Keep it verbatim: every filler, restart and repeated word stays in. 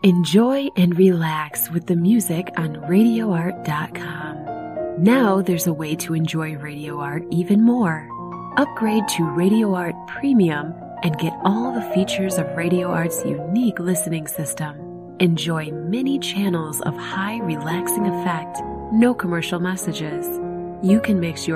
Enjoy and relax with the music on radio art dot com. Now there's a way to enjoy Radio Art even more. Upgrade to Radio Art Premium and get all the features of Radio Art's unique listening system. Enjoy many channels of high relaxing effect, no commercial messages. You can mix your